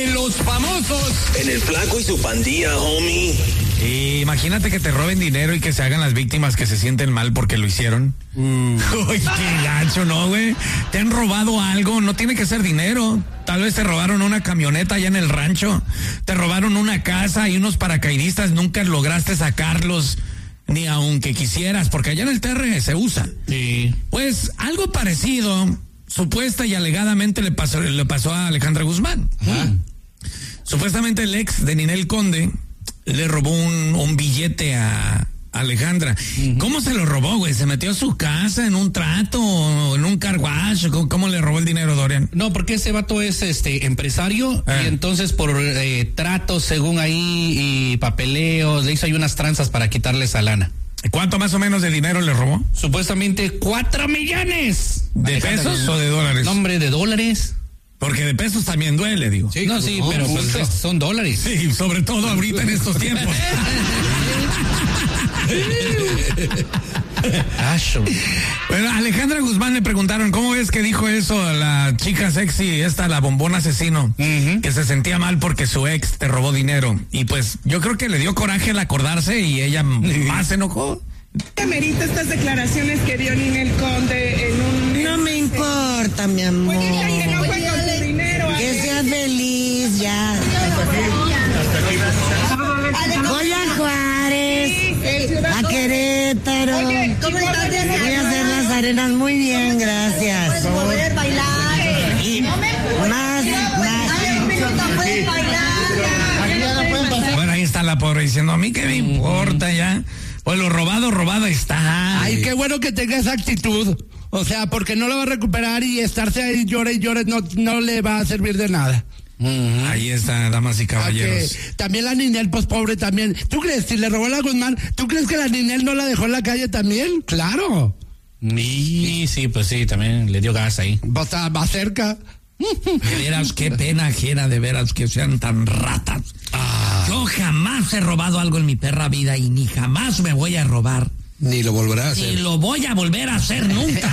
de los famosos. En el Flaco y su pandilla, homie. Imagínate que te roben dinero y que se hagan las víctimas que se sienten mal porque lo hicieron. Uy, qué gacho, ¿no, güey? Te han robado algo, no tiene que ser dinero. Tal vez te robaron una camioneta allá en el rancho. Te robaron una casa y unos paracaidistas nunca lograste sacarlos, ni aunque quisieras, porque allá en el TR se usa. Sí. Pues algo parecido, supuesta y alegadamente le pasó a Alejandra Guzmán. Ajá. Supuestamente el ex de Ninel Conde le robó un billete a Alejandra. Uh-huh. ¿Cómo se lo robó, güey? ¿Se metió a su casa en un trato, en un car wash? ¿Cómo le robó el dinero, Dorian? No, porque ese vato es empresario y entonces por tratos según ahí y papeleos le hizo ahí unas tranzas para quitarle esa lana. ¿Cuánto más o menos de dinero le robó? Supuestamente 4 millones. ¿De pesos o de dólares? Nombre de dólares. Porque de pesos también duele, digo. Sí, no, sí, pero pues son dólares. Sí, sobre todo ahorita en estos tiempos. Bueno, a Alejandra Guzmán le preguntaron, ¿cómo ves que dijo eso a la chica sexy, la bombón asesino? Uh-huh. Que se sentía mal porque su ex te robó dinero. Y pues yo creo que le dio coraje al acordarse y ella más se enojó. ¿Qué merita estas declaraciones que dio Ninel Conde en un... No me importa, mi amor. Oye, que no fue con tu dinero. Que seas feliz, ya. Voy a Juárez, a Querétaro. Oye, ¿cómo estás? Voy a hacer las arenas muy bien, gracias. Puedes poder bailar. Y más. Puedes bailar. Bueno, ahí está la pobre diciendo, a mí qué me importa ya. Pues lo robado está. Ay, qué bueno que tenga esa actitud. O sea, porque no lo va a recuperar y estarse ahí llore no le va a servir de nada. Uh-huh. Ahí está, damas y caballeros. También la Ninel, pues pobre también. ¿Tú crees, si le robó la Guzmán, tú crees que la Ninel no la dejó en la calle también? Claro. Sí, pues sí, también le dio gas ahí. Va más cerca. De veras, qué pena ajena, de veras que sean tan ratas. Yo jamás he robado algo en mi perra vida y ni jamás me voy a robar. Ni lo volverá a hacer. Ni lo voy a volver a hacer nunca.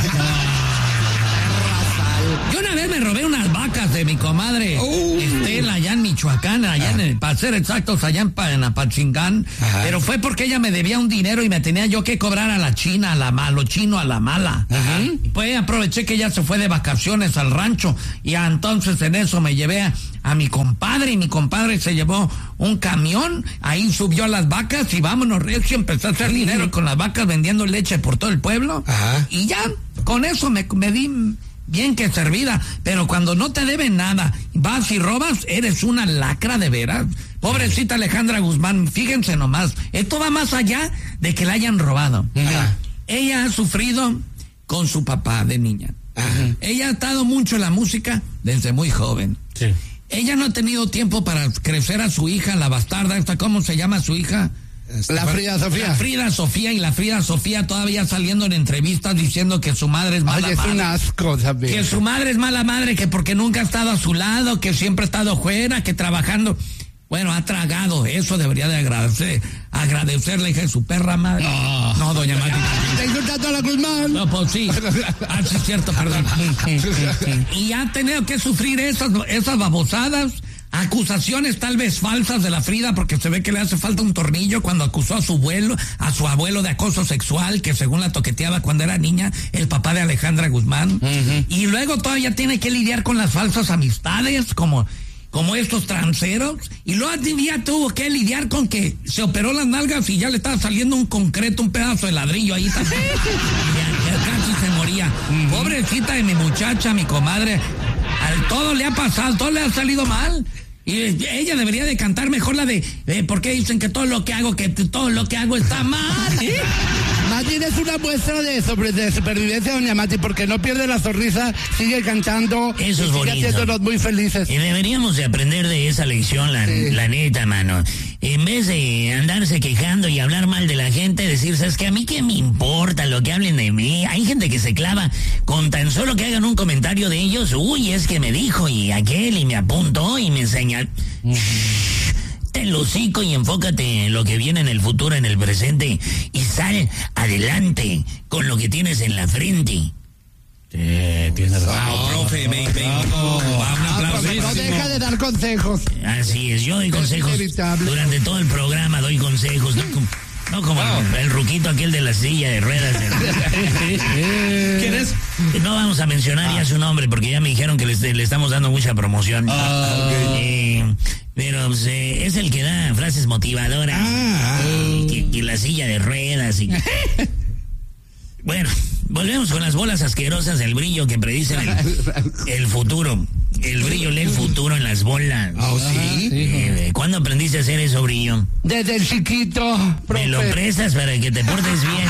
Yo una vez me robé unas vacas de mi comadre Estela, allá en Michoacán, para ser exactos, allá en Apachingán. Pero fue porque ella me debía un dinero y me tenía yo que cobrar a la china, a lo chino, a la mala. Ajá. Pues aproveché que ella se fue de vacaciones al rancho y entonces en eso me llevé a mi compadre y mi compadre se llevó un camión, ahí subió a las vacas y vámonos, recio, empezó a hacer dinero con las vacas vendiendo leche por todo el pueblo. Ajá. Y ya, con eso me di bien que servida, pero cuando no te deben nada, vas y robas, eres una lacra de veras. Pobrecita Alejandra Guzmán, fíjense nomás, esto va más allá de que la hayan robado. Ajá. Ella ha sufrido con su papá de niña. Ajá. Ella ha estado mucho en la música desde muy joven. Sí. Ella no ha tenido tiempo para crecer a su hija, la bastarda, ¿cómo se llama su hija? La Frida Sofía. La Frida Sofía, y la Frida Sofía todavía saliendo en entrevistas diciendo que su madre es mala madre. Es un asco también. Que su madre es mala madre, que porque nunca ha estado a su lado, que siempre ha estado fuera, que trabajando. Bueno, ha tragado, eso debería de agradecerle, hija de su perra madre. No, doña Mati. ¿Está insultando a la Guzmán? No, pues sí. Sí, es cierto, perdón. Y ha tenido que sufrir esas babosadas, acusaciones tal vez falsas de la Frida, porque se ve que le hace falta un tornillo cuando acusó a su abuelo de acoso sexual, que según la toqueteaba cuando era niña, el papá de Alejandra Guzmán. Uh-huh. Y luego todavía tiene que lidiar con las falsas amistades, como estos transeros, y luego ya tuvo que lidiar con que se operó las nalgas y ya le estaba saliendo un pedazo de ladrillo ahí también. ya casi se moría. Pobrecita de mi muchacha, mi comadre, todo le ha pasado, todo le ha salido mal. Y ella debería de cantar mejor la de ¿por qué dicen que todo lo que hago está mal? Más bien es una muestra de supervivencia, doña Mati, porque no pierde la sonrisa, sigue cantando. Eso es bonito. Sigue haciéndonos muy felices. Y deberíamos de aprender de esa lección, la neta, mano. En vez de andarse quejando y hablar mal de la gente, decir, ¿sabes qué? A mí qué me importa lo que hablen de mí. Hay gente que se clava con tan solo que hagan un comentario de ellos. Uy, es que me dijo y aquel y me apuntó y me enseña. Te el hocico y enfócate en lo que viene en el futuro, en el presente, y sal adelante con lo que tienes en la frente. Tienes razón. Wow, profe, me un aplauso. No deja de dar consejos. Así es, yo doy consejos. Durante todo el programa doy consejos. No como el ruquito aquel de la silla de ruedas. ¿Quién es? No vamos a mencionar ya su nombre porque ya me dijeron que le estamos dando mucha promoción. Pero pues, es el que da frases motivadoras. Y la silla de ruedas. Bueno, volvemos con las bolas asquerosas del brillo que predicen el futuro. El brillo lee el futuro en las bolas. ¿Sí? ¿Cuándo aprendiste a hacer eso, brillo? Desde chiquito, profe. Me lo prestas para que te portes bien.